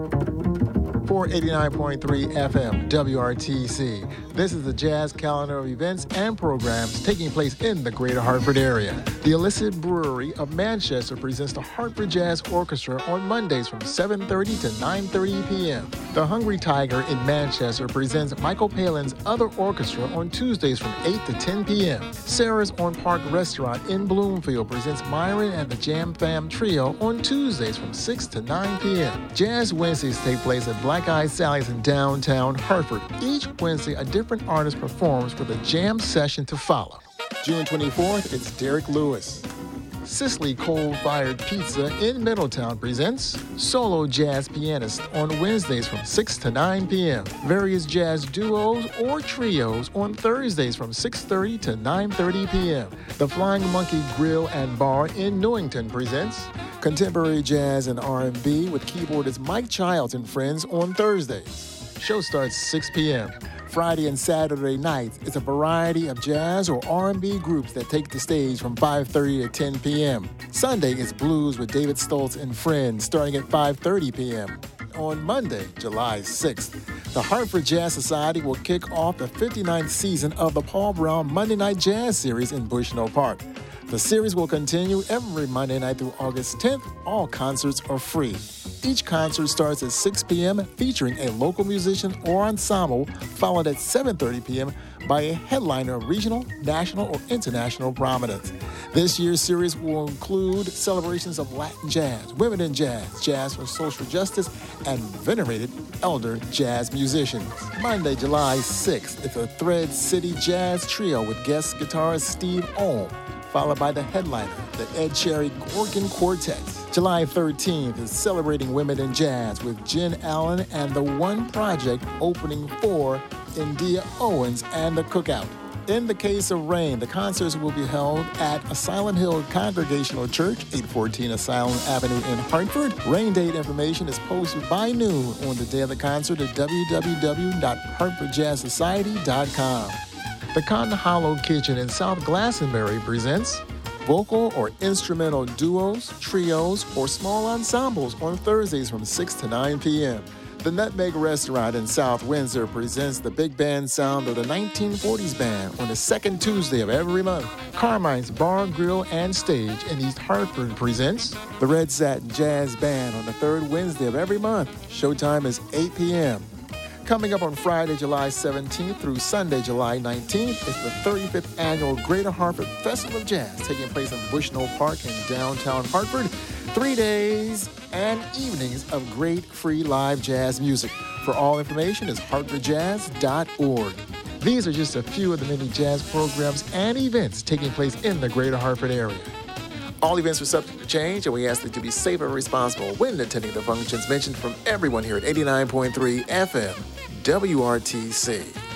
For 89.3 FM WRTC, this is the Jazz calendar of events and programs taking place in the greater Hartford area. The Illicit Brewery of Manchester presents the Hartford Jazz Orchestra on Mondays from 7:30 to 9:30 p.m. The Hungry Tiger in Manchester presents Michael Palin's Other Orchestra on Tuesdays from 8 to 10 p.m. Sarah's on Park Restaurant in Bloomfield presents Myron and the Jam Fam Trio on Tuesdays from 6 to 9 p.m. Jazz Wednesdays take place at Black Eyed Sally's in downtown Hartford. Each Wednesday, a different artist performs with a jam session to follow. June 24th, it's Derek Lewis. Cicely Coal-Fired Pizza in Middletown presents Solo Jazz Pianist on Wednesdays from 6 to 9 p.m. Various jazz duos or trios on Thursdays from 6:30 to 9:30 p.m. The Flying Monkey Grill and Bar in Newington presents Contemporary Jazz and R&B with keyboardist Mike Childs and Friends on Thursdays. Show starts 6 p.m. Friday and Saturday nights, it's a variety of jazz or R&B groups that take the stage from 5:30 to 10 p.m. Sunday is Blues with David Stoltz and Friends starting at 5:30 p.m. On Monday, July 6th, the Hartford Jazz Society will kick off the 59th season of the Paul Brown Monday Night Jazz Series in Bushnell Park. The series will continue every Monday night through August 10th. All concerts are free. Each concert starts at 6 p.m. featuring a local musician or ensemble, followed at 7:30 p.m. by a headliner of regional, national, or international prominence. This year's series will include celebrations of Latin jazz, women in jazz, jazz for social justice, and venerated elder jazz musicians. Monday, July 6th, it's a Thread City Jazz Trio with guest guitarist Steve Ohm, followed by the headliner, the Ed Cherry Gorgon Quartet. July 13th is Celebrating Women in Jazz with Jen Allen and the One Project opening for India Owens and the Cookout. In the case of rain, the concerts will be held at Asylum Hill Congregational Church, 814 Asylum Avenue in Hartford. Rain date information is posted by noon on the day of the concert at www.hartfordjazzsociety.com. The Cotton Hollow Kitchen in South Glastonbury presents vocal or instrumental duos, trios, or small ensembles on Thursdays from 6 to 9 p.m. The Nutmeg Restaurant in South Windsor presents the big band sound of the 1940s band on the second Tuesday of every month. Carmine's Bar, Grill, and Stage in East Hartford presents the Red Satin Jazz Band on the third Wednesday of every month. Showtime is 8 p.m. Coming up on Friday, July 17th through Sunday, July 19th, is the 35th Annual Greater Hartford Festival of Jazz taking place in Bushnell Park in downtown Hartford. 3 days and evenings of great free live jazz music. For all information is hartfordjazz.org. These are just a few of the many jazz programs and events taking place in the greater Hartford area. All events are subject to change, and we ask that you be safe and responsible when attending the functions mentioned from everyone here at 89.3 FM WRTC.